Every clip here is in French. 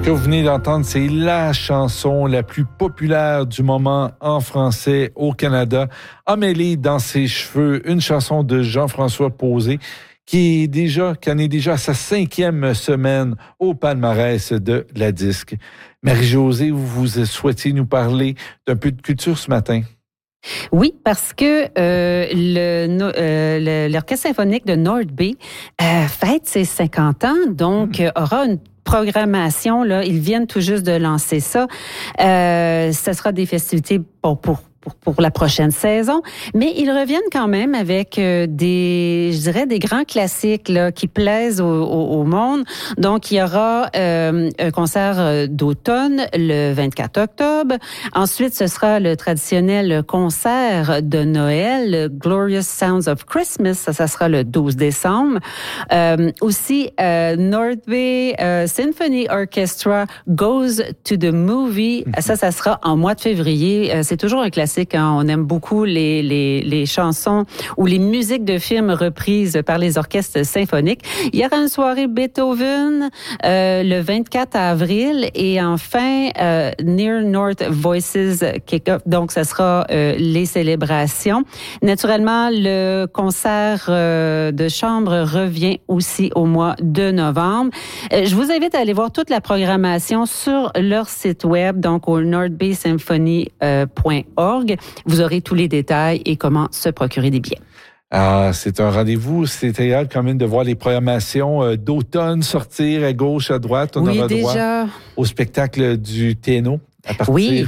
que vous venez d'entendre, c'est la chanson la plus populaire du moment en français au Canada. Amélie dans ses cheveux, une chanson de Jean-François Posé qui en est déjà à sa 5e semaine au palmarès de la disque. Marie-Josée, vous souhaitiez nous parler d'un peu de culture ce matin? Oui, parce que l'Orchestre symphonique de North Bay fête ses 50 ans, donc aura une programmation, là, ils viennent tout juste de lancer ça. Ça sera des festivités pour la prochaine saison, mais ils reviennent quand même avec des grands classiques là, qui plaisent au monde. Donc, il y aura un concert d'automne le 24 octobre. Ensuite, ce sera le traditionnel concert de Noël, Glorious Sounds of Christmas. Ça sera le 12 décembre. Aussi, North Bay Symphony Orchestra Goes to the Movie. Ça sera en mois de février. C'est toujours un classique. On aime beaucoup les chansons ou les musiques de films reprises par les orchestres symphoniques. Il y aura une soirée Beethoven le 24 avril et enfin Near North Voices Kick-Off. Donc, ça sera les célébrations. Naturellement, le concert de chambre revient aussi au mois de novembre. Je vous invite à aller voir toute la programmation sur leur site web, donc au northbaysymphony.org. Vous aurez tous les détails et comment se procurer des billets. Ah, c'est un rendez-vous. C'est agréable quand même de voir les programmations d'automne sortir à gauche, à droite. On aura droit au spectacle du TNO. À partir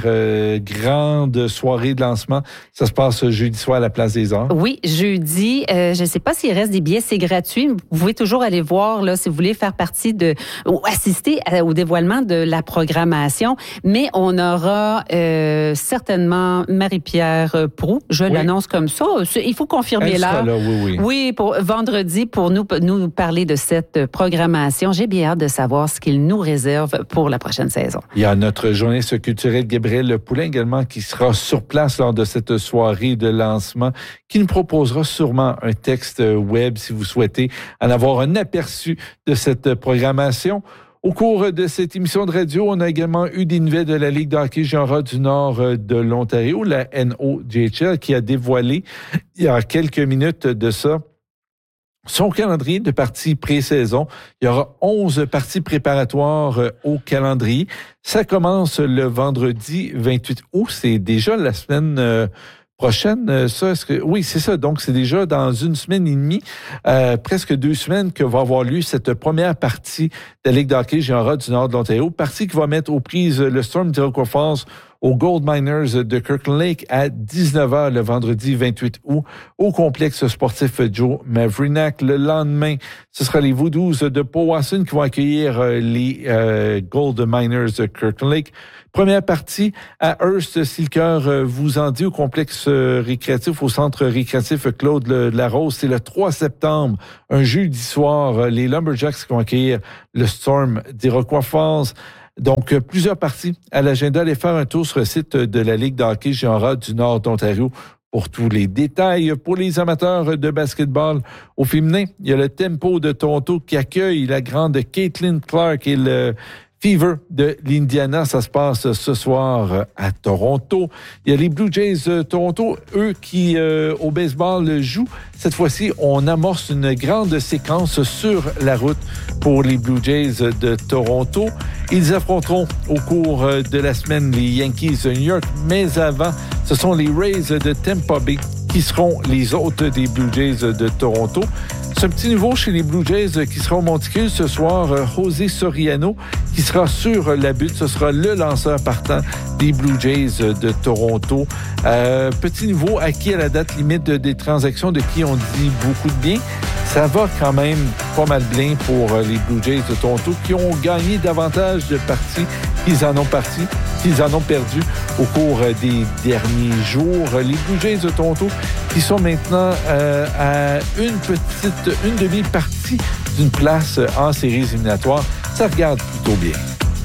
grande soirée de lancement, ça se passe jeudi soir à la Place des Arts. Oui, jeudi. Je ne sais pas s'il reste des billets, c'est gratuit. Vous pouvez toujours aller voir là si vous voulez faire partie ou assister au dévoilement de la programmation. Mais on aura certainement Marie-Pierre Proulx. Je l'annonce comme ça. Il faut confirmer l'heure. Oui, pour vendredi pour nous parler de cette programmation. J'ai bien hâte de savoir ce qu'il nous réserve pour la prochaine saison. Il y a notre journaliste culturel Gabriel Poulin également qui sera sur place lors de cette soirée de lancement, qui nous proposera sûrement un texte web si vous souhaitez en avoir un aperçu de cette programmation. Au cours de cette émission de radio, on a également eu des nouvelles de la Ligue de hockey junior du Nord de l'Ontario, la NOJHL, qui a dévoilé il y a quelques minutes de ça son calendrier de parties pré-saison. Il y aura 11 parties préparatoires au calendrier. Ça commence le vendredi 28 août. C'est déjà la semaine prochaine. Oui, c'est ça. Donc, c'est déjà dans une semaine et demie, presque 2 semaines que va avoir lieu cette première partie de la Ligue de hockey junior du Nord de l'Ontario. Partie qui va mettre aux prises le Storm d'Iroquois Falls aux Gold Miners de Kirkland Lake à 19h le vendredi 28 août au complexe sportif Joe Mavrinac. Le lendemain, ce sera les Voodoos de Powassan qui vont accueillir les Gold Miners de Kirkland Lake. Première partie à Hearst, si le cœur vous en dit, au complexe récréatif, au centre récréatif Claude Larose. C'est le 3 septembre, un jeudi soir, les Lumberjacks qui vont accueillir le Storm d'Iroquois Falls. Donc, plusieurs parties à l'agenda. Allez faire un tour sur le site de la Ligue de hockey junior du Nord d'Ontario pour tous les détails. Pour les amateurs de basketball au féminin, il y a le Tempo de Toronto qui accueille la grande Caitlin Clark et le Fever de l'Indiana. Ça se passe ce soir à Toronto. Il y a les Blue Jays de Toronto, eux qui, au baseball, jouent. Cette fois-ci, on amorce une grande séquence sur la route pour les Blue Jays de Toronto. Ils affronteront au cours de la semaine les Yankees de New York, mais avant, ce sont les Rays de Tampa Bay qui seront les hôtes des Blue Jays de Toronto. C'est un petit nouveau chez les Blue Jays qui sera au monticule ce soir, José Soriano, qui sera sur la butte. Ce sera le lanceur partant des Blue Jays de Toronto. Petit nouveau acquis à la date limite des transactions de qui on dit beaucoup de bien. Ça va quand même pas mal bien pour les Blue Jays de Toronto qui ont gagné davantage de parties qu'ils en ont perdu au cours des derniers jours. Les Blue Jays de Toronto qui sont maintenant à une demi-partie d'une place en séries éliminatoires. Ça regarde plutôt bien.